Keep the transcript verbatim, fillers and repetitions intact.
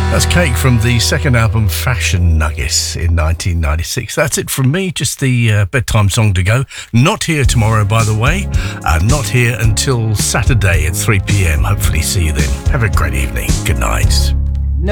That's Cake from the second album Fashion Nuggets in nineteen ninety-six. That's it from me, just the uh, bedtime song to go. Not here tomorrow, by the way. Uh, not here until Saturday at three p.m. Hopefully see you then. Have a great evening. Good night.